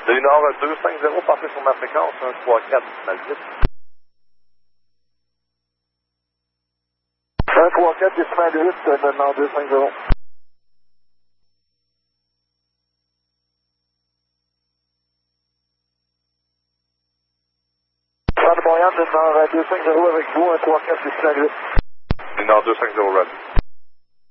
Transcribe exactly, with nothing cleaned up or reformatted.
Le Nord deux cinq zéro, passez sur ma fréquence, un trois quatre huit. un trois quatre décimal huit, le Nord deux cinq zéro. Centre de Montréal, le Nord deux cinq zéro avec vous, un trois quatre décimal huit. Le Nord deux cinq zéro, Red.